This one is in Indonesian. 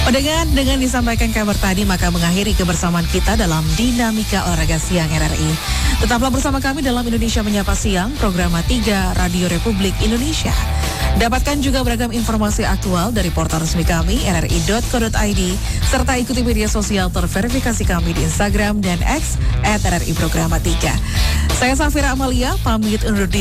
Dengan disampaikan kabar tadi, maka mengakhiri kebersamaan kita dalam Dinamika Olahraga Siang RRI. Tetaplah bersama kami dalam Indonesia Menyapa Siang, program 3 Radio Republik Indonesia. Dapatkan juga beragam informasi aktual dari portal resmi kami, rri.co.id, serta ikuti media sosial terverifikasi kami di Instagram dan X @RRI Programa 3. Saya Safira Amalia, pamit undur diri.